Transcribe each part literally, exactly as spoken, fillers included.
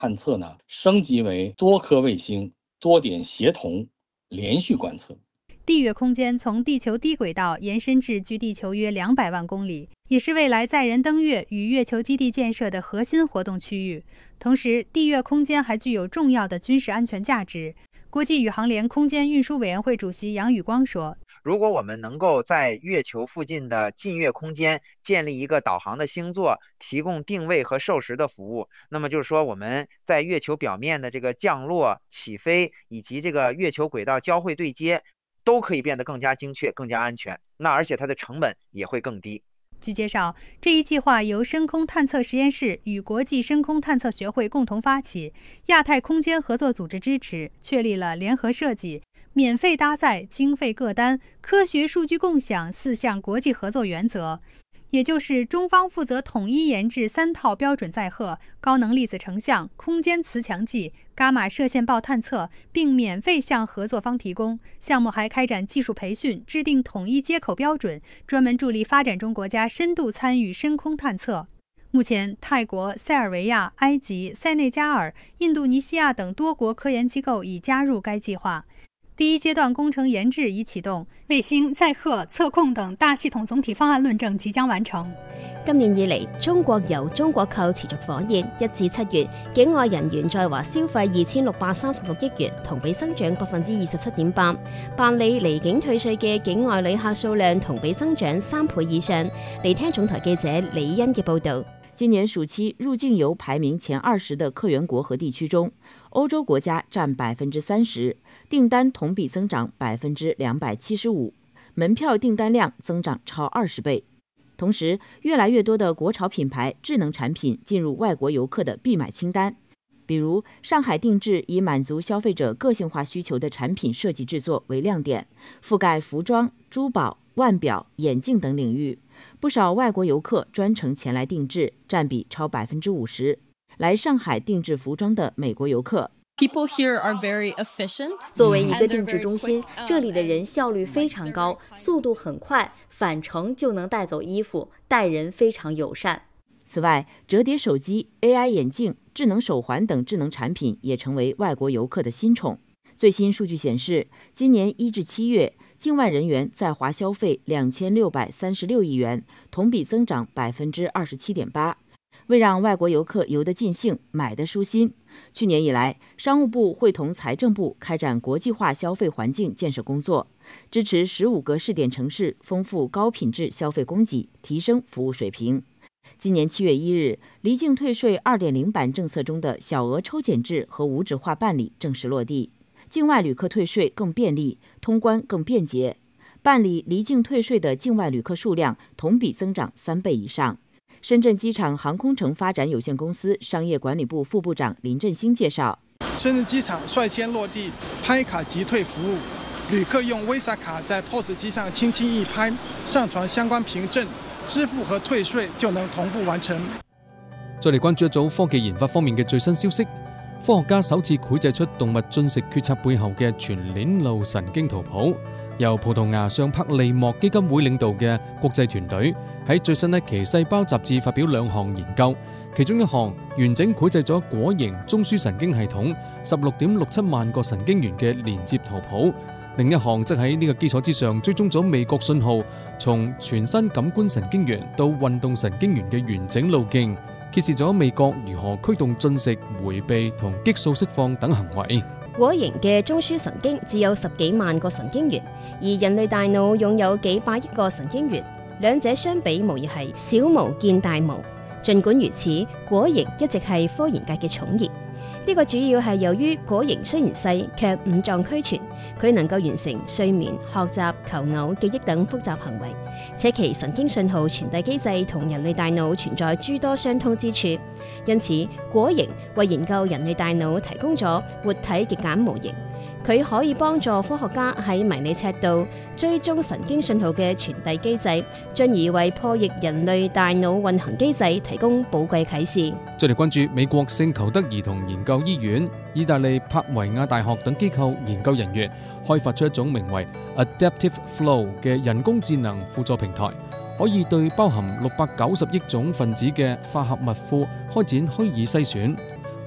探测呢升级为多颗卫星、多点协同连续观测。 地月空间从地球低轨道延伸至距地球约两百万公里，也是未来载人登月与月球基地建设的核心活动区域。同时，地月空间还具有重要的军事安全价值。国际宇航联空间运输委员会主席杨宇光说， 如果我们能够在月球附近的近月空间建立一个导航的星座，提供定位和授时的服务，那么就是说我们在月球表面的这个降落、起飞以及这个月球轨道交会对接都可以变得更加精确、更加安全，那而且它的成本也会更低。 据介绍，这一计划由深空探测实验室与国际深空探测学会共同发起，亚太空间合作组织支持，确立了联合设计、免费搭载、经费各单、科学数据共享四项国际合作原则。也就是中方负责统一研制三套标准载荷、高能粒子成像、空间磁强计、伽马射线暴探测，并免费向合作方提供。项目还开展技术培训，制定统一接口标准，专门助力发展中国家深度参与深空探测。目前，泰国、塞尔维亚、埃及、塞内加尔、印度尼西亚等多国科研机构已加入该计划。第一阶段工程研制已启动，卫星、载荷、测控等大系統總體方案論證即將完成。 今年以嚟，中國由中國購持續火熱，一至七月，境外人員在華消費二千六百三十六億元，同比增長百分之二十七點八。辦理離境退稅嘅境外旅客數量同比增長三倍以上。嚟聽總台記者李欣嘅報導。 今年暑期入境游排名前二十的客源国和地区中，欧洲国家占百分之三十，订单同比增长百分之两百七十五，门票订单量增长超二十倍。同时，越来越多的国潮品牌智能产品进入外国游客的必买清单。比如，上海定制以满足消费者个性化需求的产品设计制作为亮点，覆盖服装、珠宝、腕表、眼镜等领域。不少外国游客专程前来定制，占比超百分之五十。来上海定制服装的美国游客 People here are very efficient. 作为一个定制中心，这里的人效率非常高，速度很快，返程就能带走衣服，待人非常友善。 此外，折叠手机、A I 眼镜、智能手环等智能产品也成为外国游客的新宠。最新数据显示，今年一至七月，境外人员在华消费两千六百三十六亿元，同比增长百分之二十七点八。为让外国游客游得尽兴、买得舒心，去年以来，商务部会同财政部开展国际化消费环境建设工作，支持十五个试点城市丰富高品质消费供给，提升服务水平。今年七月一日，离境退税 二点零 版政策中的小额抽检制和无纸化办理正式落地，境外旅客退税更便利，通关更便捷。办理离境退税的境外旅客数量同比增长三倍以上。深圳机场航空城发展有限公司商业管理部副部长林振兴介绍， 深圳机场率先落地拍卡即退服务，旅客用 Visa 卡在 P O S 机上轻轻一拍，上傳相關憑證，支付和退稅就能同步完成。 再嚟關注一組科技研發方面嘅最新消息，科學家首次繪製出動物進食決策背後嘅全鏈路神經圖譜。由葡萄牙尚柏利莫基金會領導嘅國際團隊喺最新一期細胞雜誌發表兩項研究，其中一項完整繪製咗果形中樞神經系統 十六點六七萬個神經元嘅連接圖譜，另一項則喺呢個基礎之上追蹤咗味覺信號從全身感官神經元到運動神經元嘅完整路徑，揭示咗味覺如何驅動進食、迴避同激素釋放等行為。 果形嘅中樞神經只有十幾萬個神經元，而人類大腦擁有幾百億個神經元，兩者相比無疑係小巫見大巫。儘管如此，果形一直係科研界嘅寵兒。呢個主要係由於果形雖然細，卻五臟俱全，佢能夠完成睡眠、學習、求偶、記憶等複雜行為，且其神經信號傳遞機制同人類大腦存在諸多相通之處。因此，果形為研究人類大腦提供咗活體極簡模型。佢可以幫助科學家喺迷你尺度追蹤神經信號嘅傳遞機制，進而為破譯人類大腦運行機制提供寶貴啟示。 再嚟關注美國聖裘德兒童研究醫院、意大利柏維亞大學等機構研究人員開發出一種名為 Adaptive Flow 嘅人工智能輔助平台，可以對包含六百九十億種分子嘅化合物庫開展虛擬篩選。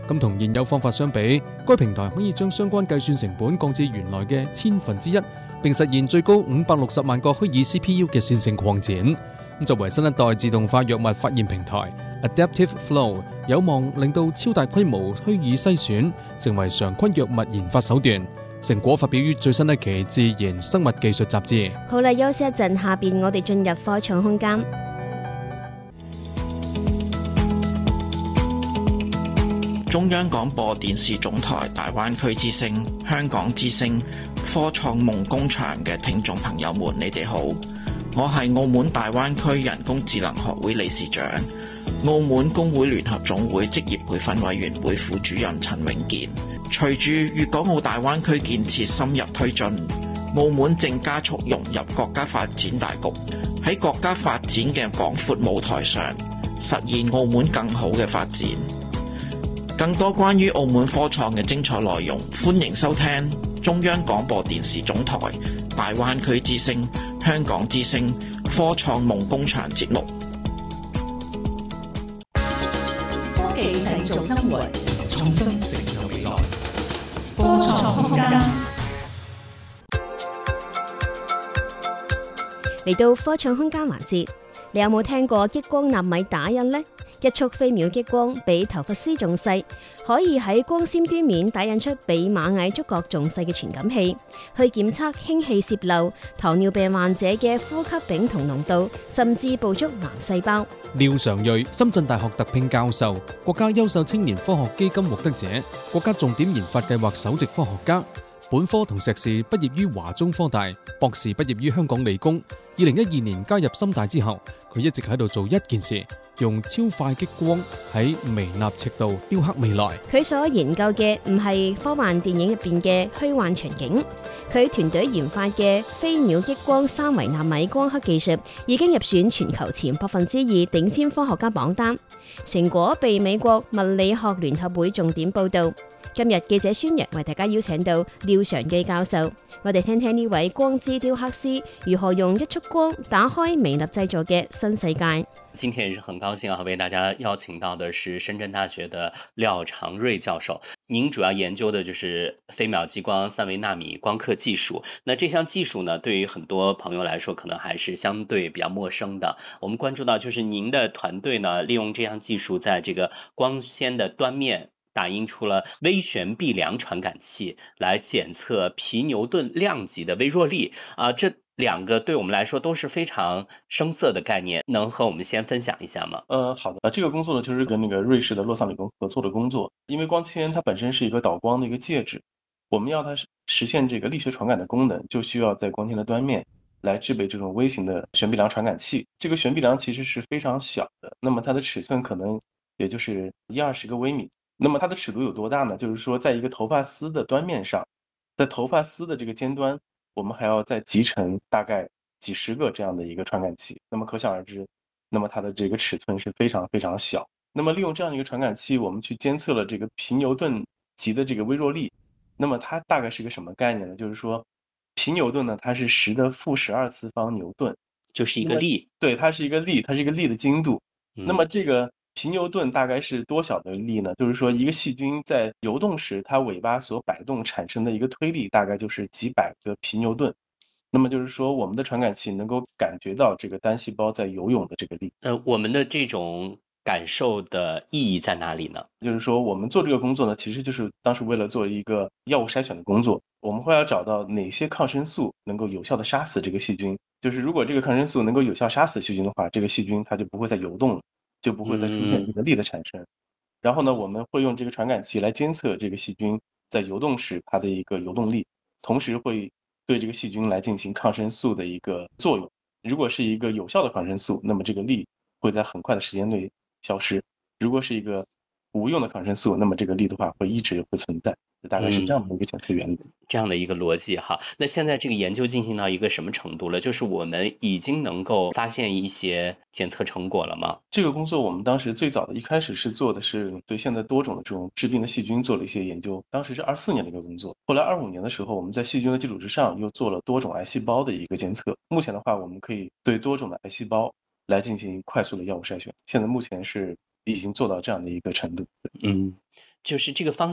咁同現有方法相比，該平台可以將相關計算成本降至原來嘅千分之一，並實現最高五百六十萬個虛擬 C P U 嘅線性擴展。咁作為新一代自動化藥物發現平台 ，Adaptive Flow 有望令到超大規模虛擬篩選成為常規藥物研發手段。成果發表於最新一期《自然生物技術》雜誌。 好啦，休息一陣，下邊我哋進入科創空間。 中央廣播電視總台大灣區之聲、香港之聲、科創夢工場嘅聽眾朋友們，你哋好，我係澳門大灣區人工智能學會理事長、澳門工會聯合總會職業培訓委員會副主任陳永健。隨住粵港澳大灣區建設深入推進，澳門正加速融入國家發展大局，喺國家發展嘅廣闊舞台上，實現澳門更好嘅發展。更多關於澳門科創嘅精彩內容，歡迎收聽中央廣播電視總台大灣區之聲、香港之聲科創夢工場節目。 科技製造生活，創新成就未來。科創空間。 嚟到科創空間環節，你有冇聽過激光納米打印呢？一束飛秒激光比頭髮絲仲細，可以喺光纖端面打印出比螞蟻觸角仲細嘅傳感器，去檢測氫氣洩漏、糖尿病患者嘅呼吸丙酮濃度，甚至捕捉癌細胞。 廖常瑞，深圳大學特聘教授，國家優秀青年科學基金獲得者，國家重點研發計劃首席科學家。本科同碩士畢業於華中科大，博士畢業於香港理工。二零一二年加入深大之後，佢一直喺度做一件事，用超快激光喺微納尺度雕刻未來。 佢所研究嘅唔係科幻電影入邊嘅虛幻場景，佢團隊研發嘅飛秒激光三維納米光刻技術已經入選全球前百分之二頂尖科學家榜單，成果被美國物理學聯合會重點報導。今日記者宣揚為大家邀請到廖常瑞教授，我哋聽聽呢位光之雕刻師如何用一束光打開微粒製作嘅新世界。 今天也是很高興啊，為大家邀請到的是深圳大學的廖常瑞教授。您主要研究的就是飛秒激光三維納米光刻技術。那這項技術呢，對於很多朋友來說，可能還是相對比較陌生的。我們關注到，就是您的團隊呢，利用這項技術，在這個光纖的端面打印出了微旋臂量傳感器，來檢測皮牛頓量級的微弱力啊，這兩個對我們來說都是非常生澀的概念，能和我們先分享一下嗎？ 呃，好的，呃，這個工作呢，就是跟那個瑞士的洛桑理工合作的工作，因為光纖它本身是一個導光的一個介質，我們要它實現這個力學傳感的功能，就需要在光纖的端面來製備這種微型的旋臂量傳感器。這個旋臂量其實是非常小的，那麼它的尺寸可能也就是一二十個微米。那麼它的尺度有多大呢？就是說在一個頭髮絲的端面上，在頭髮絲的這個尖端，我們還要再集成大概幾十個這樣的一個傳感器，那麼可想而知，那麼它的這個尺寸是非常非常小。那麼利用這樣一個傳感器，我們去監測了這個皮牛頓級的這個微弱力。那麼它大概是個什麼概念呢？就是說皮牛頓呢，它是十的負十二次方牛頓， 就是一個力。 對，它是一個力，它是一個力的精度。 嗯、 那麼這個皮牛頓大概是多小的力呢？就是說一個細菌在游動時，它尾巴所擺動產生的一個推力大概就是幾百個皮牛頓。那麼就是說我們的傳感器能夠感覺到這個單細胞在游泳的這個力。 呃，我們的這種感受的意義在哪裡呢？ 就是說我們做這個工作呢，其實就是當時為了做一個藥物篩選的工作，我們會要找到哪些抗生素能夠有效的殺死這個細菌。就是如果這個抗生素能夠有效殺死細菌的話，這個細菌它就不會再游動了，就不會再出現這個力的產生。嗯、然後呢，我們會用這個傳感器來監測這個細菌在游動時它的一個游動力，同時會對這個細菌來進行抗生素的一個作用。如果是一個有效的抗生素，那麼這個力會在很快的時間內消失。如果是一個無用的抗生素，那麼這個力的話會一直會存在。大概是這樣的一個檢測原理、嗯、 這樣的一個邏輯哈。那現在這個研究進行到一個什麼程度了？就是我們已經能夠發現一些檢測成果了嗎？ 這個工作我們當時最早的一開始是做的是對現在多種的這種致病的細菌做了一些研究，當時是二四年的一個工作。後來二五年的時候，我們在細菌的基礎之上又做了多種癌細胞的一個監測。目前的話，我們可以對多種的癌細胞來進行快速的藥物篩選。現在目前是已經做到這樣的一個程度。 嗯， 就是这个方